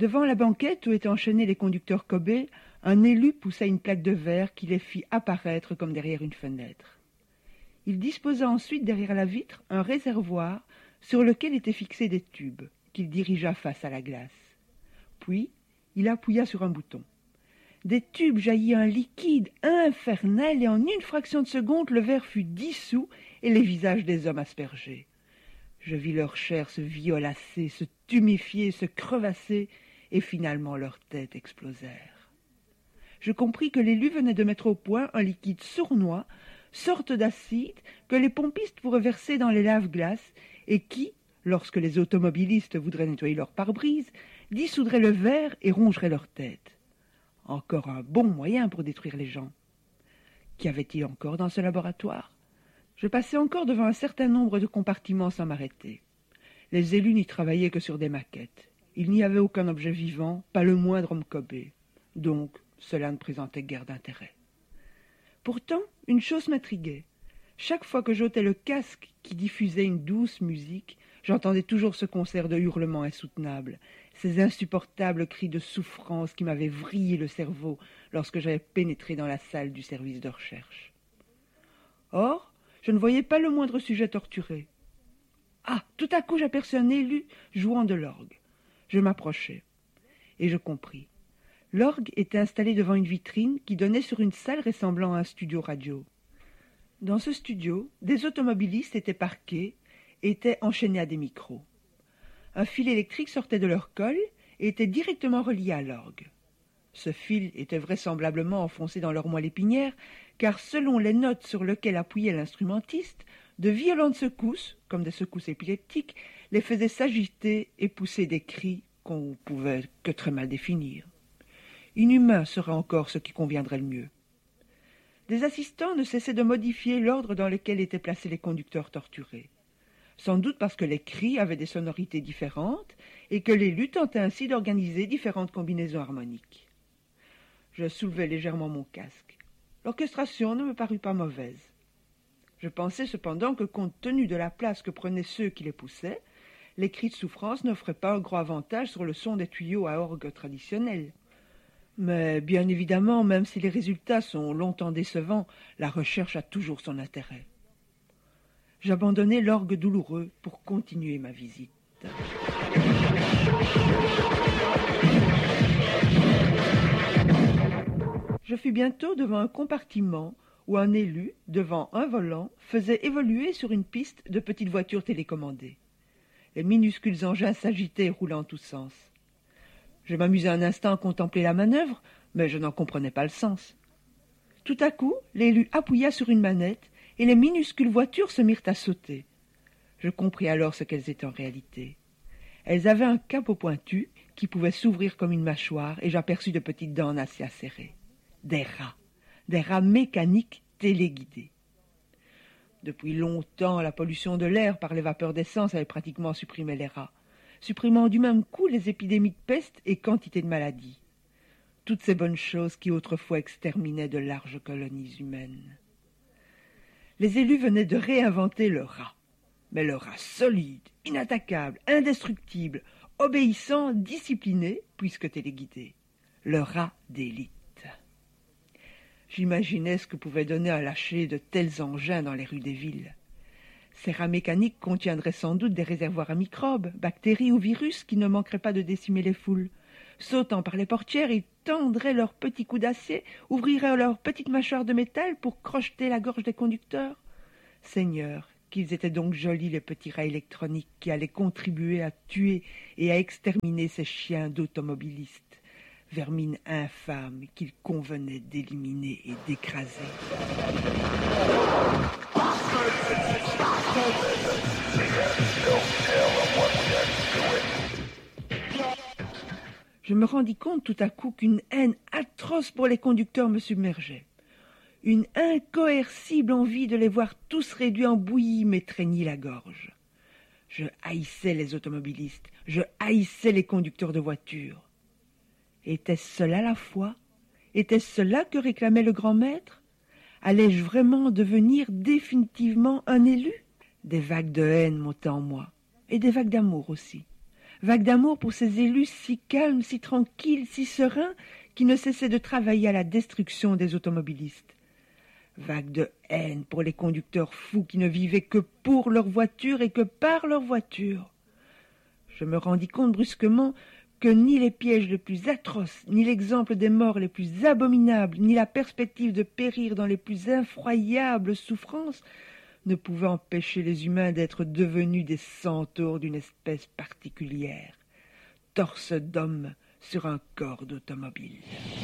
Devant la banquette où étaient enchaînés les conducteurs Kobe, un élu poussa une plaque de verre qui les fit apparaître comme derrière une fenêtre. Il disposa ensuite derrière la vitre un réservoir sur lequel étaient fixés des tubes, qu'il dirigea face à la glace. Puis, il appuya sur un bouton. Des tubes jaillit un liquide infernal et en une fraction de seconde, le verre fut dissous et les visages des hommes aspergés. Je vis leur chair se violacer, se tuméfier, se crevasser et finalement leurs têtes explosèrent. Je compris que l'élu venait de mettre au point un liquide sournois, sorte d'acide que les pompistes pourraient verser dans les lave-glaces et qui, lorsque les automobilistes voudraient nettoyer leur pare-brise, dissoudrait le verre et rongerait leur tête. Encore un bon moyen pour détruire les gens. Qu'y avait-il encore dans ce laboratoire? Je passais encore devant un certain nombre de compartiments sans m'arrêter. Les élus n'y travaillaient que sur des maquettes. Il n'y avait aucun objet vivant, pas le moindre homme Kobe. Donc, cela ne présentait guère d'intérêt. Pourtant, une chose m'intriguait. Chaque fois que j'ôtais le casque qui diffusait une douce musique, j'entendais toujours ce concert de hurlements insoutenables, ces insupportables cris de souffrance qui m'avaient vrillé le cerveau lorsque j'avais pénétré dans la salle du service de recherche. Or, je ne voyais pas le moindre sujet torturé. Ah, tout à coup j'aperçus un élu jouant de l'orgue. Je m'approchai, et je compris. L'orgue était installé devant une vitrine qui donnait sur une salle ressemblant à un studio radio. Dans ce studio, des automobilistes étaient parqués et étaient enchaînés à des micros. Un fil électrique sortait de leur colle et était directement relié à l'orgue. Ce fil était vraisemblablement enfoncé dans leur moelle épinière, car selon les notes sur lesquelles appuyait l'instrumentiste, de violentes secousses, comme des secousses épileptiques, les faisaient s'agiter et pousser des cris qu'on pouvait que très mal définir. Inhumain serait encore ce qui conviendrait le mieux. Des assistants ne cessaient de modifier l'ordre dans lequel étaient placés les conducteurs torturés. Sans doute parce que les cris avaient des sonorités différentes et que l'élu tentait ainsi d'organiser différentes combinaisons harmoniques. Je soulevai légèrement mon casque. L'orchestration ne me parut pas mauvaise. Je pensais cependant que, compte tenu de la place que prenaient ceux qui les poussaient, les cris de souffrance n'offraient pas un gros avantage sur le son des tuyaux à orgue traditionnels. Mais bien évidemment, même si les résultats sont longtemps décevants, la recherche a toujours son intérêt. J'abandonnai l'orgue douloureux pour continuer ma visite. Je fus bientôt devant un compartiment où un élu, devant un volant, faisait évoluer sur une piste de petites voitures télécommandées. Les minuscules engins s'agitaient et roulaient en tous sens. Je m'amusai un instant à contempler la manœuvre, mais je n'en comprenais pas le sens. Tout à coup, l'élu appuya sur une manette et les minuscules voitures se mirent à sauter. Je compris alors ce qu'elles étaient en réalité. Elles avaient un capot pointu qui pouvait s'ouvrir comme une mâchoire et j'aperçus de petites dents en acier acéré. Des rats mécaniques téléguidés. Depuis longtemps, la pollution de l'air par les vapeurs d'essence avait pratiquement supprimé les rats, supprimant du même coup les épidémies de peste et quantité de maladies. Toutes ces bonnes choses qui autrefois exterminaient de larges colonies humaines. Les élus venaient de réinventer le rat, mais le rat solide, inattaquable, indestructible, obéissant, discipliné, puisque téléguidé. Le rat d'élite. J'imaginais ce que pouvait donner à lâcher de tels engins dans les rues des villes. Ces rats mécaniques contiendraient sans doute des réservoirs à microbes, bactéries ou virus qui ne manqueraient pas de décimer les foules. Sautant par les portières, ils tendraient leurs petits coups d'acier, ouvriraient leurs petites mâchoires de métal pour crocheter la gorge des conducteurs. Seigneur, qu'ils étaient donc jolis les petits rats électroniques qui allaient contribuer à tuer et à exterminer ces chiens d'automobilistes. Vermine infâme qu'il convenait d'éliminer et d'écraser. Je me rendis compte tout à coup qu'une haine atroce pour les conducteurs me submergeait. Une incoercible envie de les voir tous réduits en bouillie m'étreignit la gorge. Je haïssais les automobilistes, je haïssais les conducteurs de voitures. Était-ce cela la foi? Était-ce cela que réclamait le grand maître? Allais-je vraiment devenir définitivement un élu? Des vagues de haine montaient en moi, et des vagues d'amour aussi. vague d'amour pour ces élus si calmes, si tranquilles, si sereins, qui ne cessaient de travailler à la destruction des automobilistes. Vague de haine pour les conducteurs fous qui ne vivaient que pour leur voiture et que par leur voiture. Je me rendis compte brusquement que ni les pièges les plus atroces, ni l'exemple des morts les plus abominables, ni la perspective de périr dans les plus effroyables souffrances ne pouvaient empêcher les humains d'être devenus des centaures d'une espèce particulière, torse d'homme sur un corps d'automobile.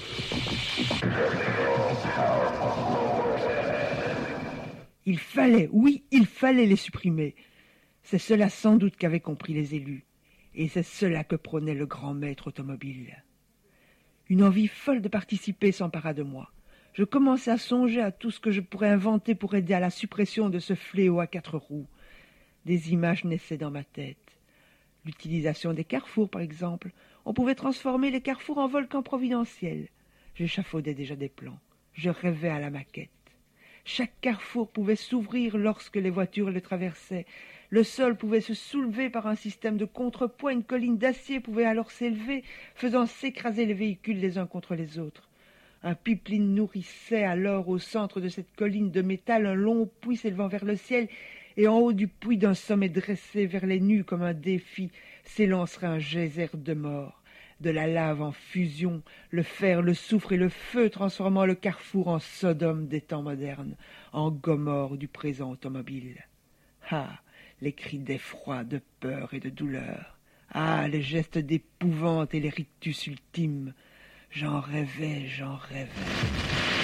Il fallait, oui, il fallait les supprimer. C'est cela sans doute qu'avaient compris les élus. Et c'est cela que prônait le grand maître automobile. Une envie folle de participer s'empara de moi. Je commençai à songer à tout ce que je pourrais inventer pour aider à la suppression de ce fléau à 4 roues. Des images naissaient dans ma tête. L'utilisation des carrefours, par exemple. On pouvait transformer les carrefours en volcans providentiels. J'échafaudais déjà des plans. Je rêvais à la maquette. Chaque carrefour pouvait s'ouvrir lorsque les voitures le traversaient. Le sol pouvait se soulever par un système de contrepoids. Une colline d'acier pouvait alors s'élever, faisant s'écraser les véhicules les uns contre les autres. Un pipeline nourrissait alors au centre de cette colline de métal un long puits s'élevant vers le ciel, et en haut du puits, d'un sommet dressé vers les nues comme un défi, s'élancerait un geyser de mort. De la lave en fusion, le fer, le soufre et le feu transformant le carrefour en Sodome des temps modernes, en Gomorrhe du présent automobile. Ah, les cris d'effroi, de peur et de douleur. Ah, les gestes d'épouvante et les rictus ultimes. J'en rêvais, j'en rêvais.